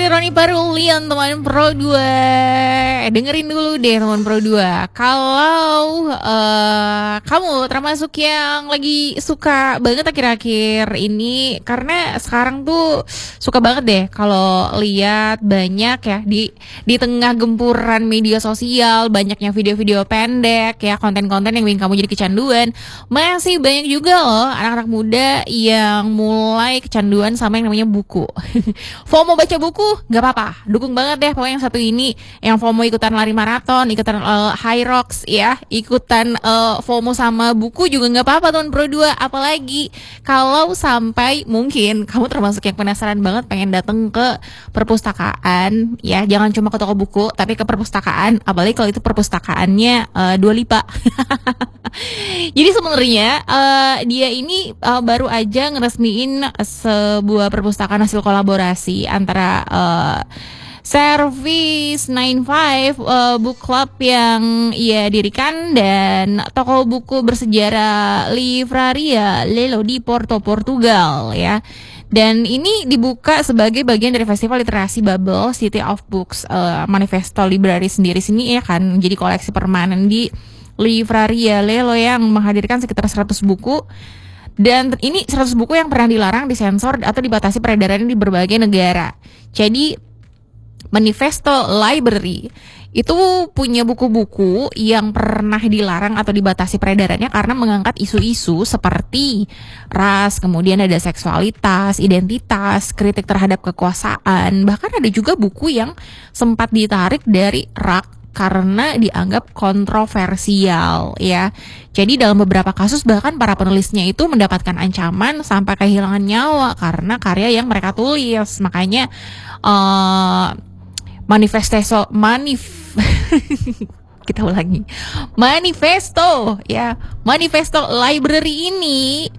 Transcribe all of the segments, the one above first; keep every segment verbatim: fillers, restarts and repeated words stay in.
dari Roni Parulian, teman Pro dua. Dengerin dulu deh teman Pro dua. Kalau uh, kamu termasuk yang lagi suka banget akhir-akhir ini, karena sekarang tuh suka banget deh kalau lihat banyak ya di di tengah gempuran media sosial, banyaknya video-video pendek ya, konten-konten yang bikin kamu jadi kecanduan. Masih banyak juga loh anak-anak muda yang mulai kecanduan sama yang namanya buku. FOMO baca buku, gak apa-apa, dukung banget deh pokoknya yang satu ini. Yang FOMO ikutan lari maraton, ikutan uh, high rocks ya, ikutan uh, FOMO sama buku juga gak apa-apa teman Pro dua. Apalagi kalau sampai mungkin kamu termasuk yang penasaran banget pengen datang ke perpustakaan ya, jangan cuma ke toko buku tapi ke perpustakaan, apalagi kalau itu perpustakaannya uh, Dua Lipa. Jadi sebenarnya uh, dia ini uh, baru aja ngeresmiin sebuah perpustakaan hasil kolaborasi antara uh, Service sembilan puluh lima uh, Book Club yang ia dirikan dan toko buku bersejarah Livraria Lelo di Porto, Portugal ya. Dan ini dibuka sebagai bagian dari festival literasi Bubble City of Books, uh, Manifesto Library sendiri sini ya kan, jadi koleksi permanen di Livraria Lelo yang menghadirkan sekitar seratus buku. Dan ini seratus buku yang pernah dilarang, disensor atau dibatasi peredarannya di berbagai negara. Jadi Manifesto Library itu punya buku-buku yang pernah dilarang atau dibatasi peredarannya karena mengangkat isu-isu seperti ras, kemudian ada seksualitas, identitas, kritik terhadap kekuasaan. Bahkan ada juga buku yang sempat ditarik dari rak karena dianggap kontroversial ya. Jadi dalam beberapa kasus bahkan para penulisnya itu mendapatkan ancaman sampai kehilangan nyawa karena karya yang mereka tulis. Makanya uh, manifesto manif kita ulangi manifesto ya manifesto library ini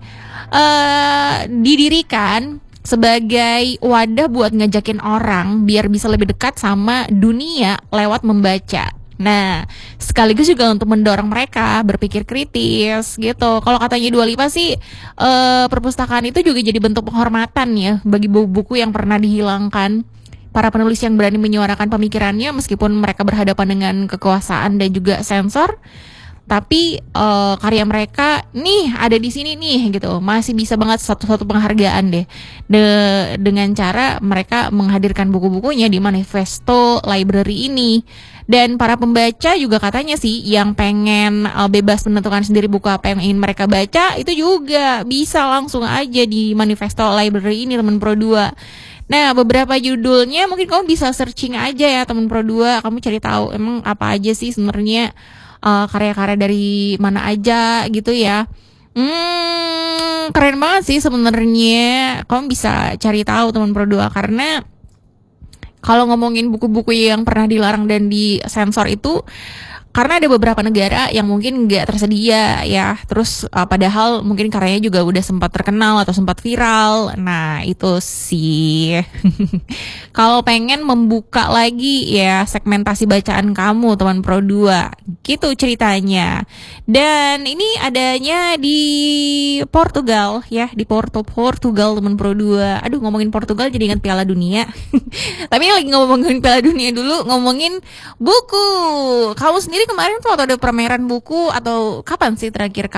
uh, didirikan sebagai wadah buat ngajakin orang biar bisa lebih dekat sama dunia lewat membaca. Nah, sekaligus juga untuk mendorong mereka berpikir kritis gitu. Kalau katanya Dua Lipa sih, uh, perpustakaan itu juga jadi bentuk penghormatan ya bagi buku-buku yang pernah dihilangkan. Para penulis yang berani menyuarakan pemikirannya meskipun mereka berhadapan dengan kekuasaan dan juga sensor, tapi uh, karya mereka nih ada di sini nih gitu, masih bisa banget satu-satu penghargaan deh De- dengan cara mereka menghadirkan buku-bukunya di Manifesto Library ini. Dan para pembaca juga katanya sih yang pengen uh, bebas menentukan sendiri buku apa yang ingin mereka baca, itu juga bisa langsung aja di Manifesto Library ini teman Pro dua. Nah, beberapa judulnya mungkin kamu bisa searching aja ya teman Pro dua, kamu cari tahu emang apa aja sih sebenarnya uh, karya-karya dari mana aja gitu ya. Hmm, keren banget sih sebenarnya. Kamu bisa cari tahu teman Pro dua karena kalau ngomongin buku-buku yang pernah dilarang dan disensor itu karena ada beberapa negara yang mungkin nggak tersedia ya, terus uh, padahal mungkin karyanya juga udah sempat terkenal atau sempat viral. Nah itu sih kalau pengen membuka lagi ya segmentasi bacaan kamu teman Pro dua gitu ceritanya. Dan ini adanya di Portugal ya, di Porto, Portugal teman Pro dua. Aduh, ngomongin Portugal jadi ingat Piala Dunia. Tapi lagi ngomongin Piala Dunia dulu, ngomongin buku. Kamu sendiri kemarin tuh atau ada pameran buku atau kapan sih terakhir